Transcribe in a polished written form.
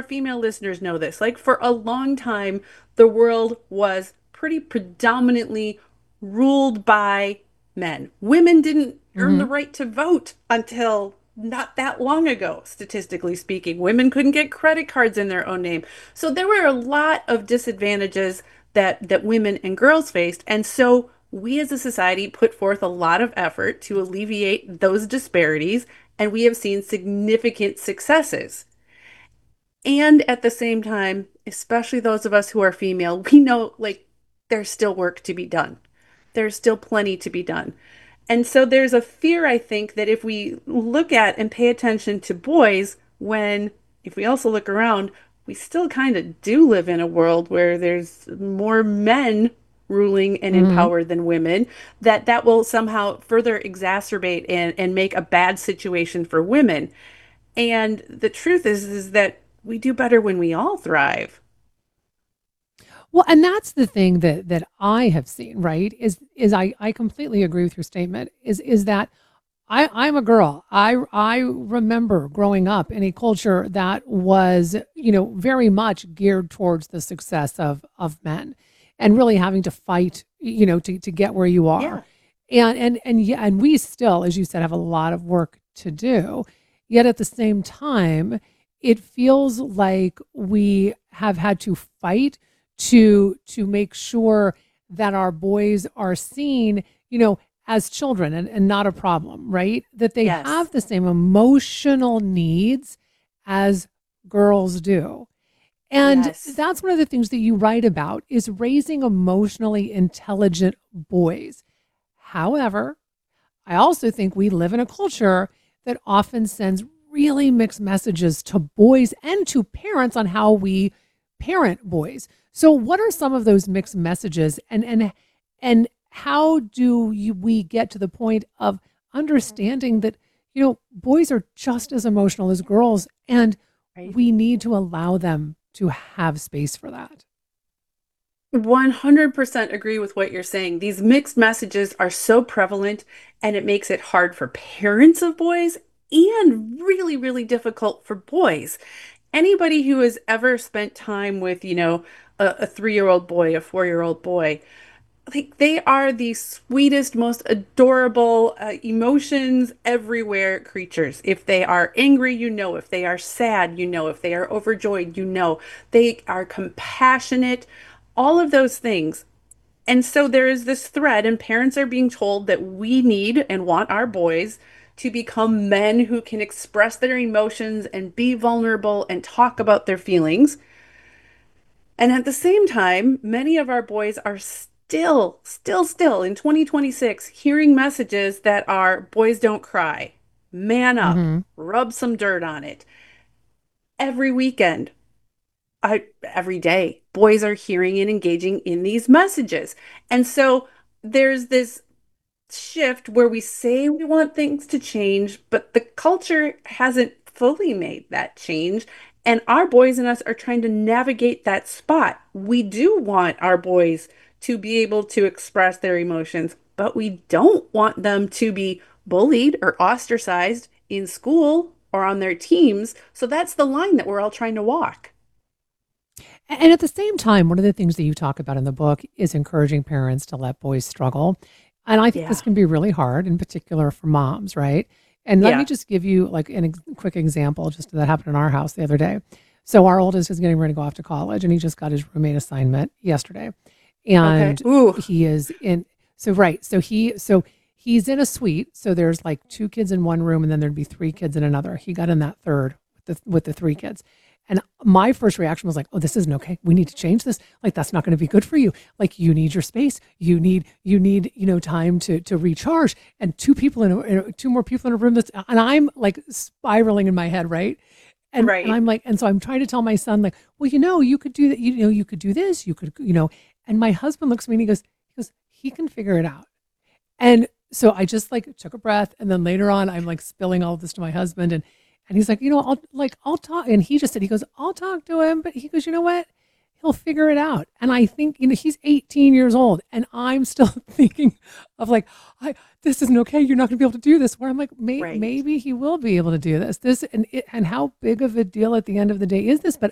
female listeners know this. Like for a long time, the world was pretty predominantly ruled by men. Women didn't earn the Hmm. right to vote until not that long ago, statistically speaking. Women couldn't get credit cards in their own name. So there were a lot of disadvantages that women and girls faced. And so we as a society put forth a lot of effort to alleviate those disparities, and we have seen significant successes. And at the same time, especially those of us who are female, we know like there's still work to be done. There's still plenty to be done. And so there's a fear, I think, that if we look at and pay attention to boys, when if we also look around, we still kind of do live in a world where there's more men ruling and in Hmm. power than women, that will somehow further exacerbate and make a bad situation for women. And the truth is that we do better when we all thrive. Well, and that's the thing that I have seen, right? Is I completely agree with your statement. Is that I'm a girl. I remember growing up in a culture that was, very much geared towards the success of men and really having to fight, to get where you are. Yeah. And yeah, and we still, as you said, have a lot of work to do. Yet at the same time, it feels like we have had to fight to make sure that our boys are seen, as children and not a problem, right? That they Yes. have the same emotional needs as girls do. And Yes. that's one of the things that you write about is raising emotionally intelligent boys. However, I also think we live in a culture that often sends really mixed messages to boys and to parents on how we parent boys. So what are some of those mixed messages and how we get to the point of understanding that boys are just as emotional as girls and Right. we need to allow them to have space for that. 100% agree with what you're saying. These mixed messages are so prevalent, and it makes it hard for parents of boys and really, really difficult for boys. Anybody who has ever spent time with, a 3-year-old boy, a 4-year-old boy, like they are the sweetest, most adorable, emotions everywhere creatures. If they are angry, you know. If they are sad, you know. If they are overjoyed, you know. They are compassionate, all of those things. And so there is this thread, and parents are being told that we need and want our boys to become men who can express their emotions and be vulnerable and talk about their feelings. And at the same time, many of our boys are still in 2026 hearing messages that are boys don't cry, man up, Mhm. rub some dirt on it. Every weekend, every day, boys are hearing and engaging in these messages. And so there's this shift where we say we want things to change, but the culture hasn't fully made that change. And our boys and us are trying to navigate that spot. We do want our boys to be able to express their emotions, but we don't want them to be bullied or ostracized in school or on their teams. So that's the line that we're all trying to walk. And at the same time, one of the things that you talk about in the book is encouraging parents to let boys struggle. And I think this Yeah. can be really hard, in particular for moms, right? And let me Yeah. just give you like a quick example just that happened in our house the other day. So our oldest is getting ready to go off to college and he just got his roommate assignment yesterday. Okay. And Ooh. he is in so right. So he's in a suite. So there's like two kids in one room and then there'd be three kids in another. He got in that third with the three kids. And my first reaction was like, "Oh, this isn't okay. We need to change this. Like, that's not going to be good for you. Like, you need your space. You need, time to recharge." And two more people in a room. And I'm like spiraling in my head, right? And Right. I'm like, and so I'm trying to tell my son, like, well, you could do that. You could do this. You could. And my husband looks at me and he goes, he can figure it out. And so I just like took a breath, and then later on, I'm like spilling all of this to my husband, and he's like, I'll talk. And he just said, he goes, I'll talk to him, but he goes, you know what? He'll figure it out. And I think, he's 18 years old, and I'm still thinking of like, this isn't okay. You're not going to be able to do this. Where I'm like, Right. maybe he will be able to do this. And how big of a deal at the end of the day is this? But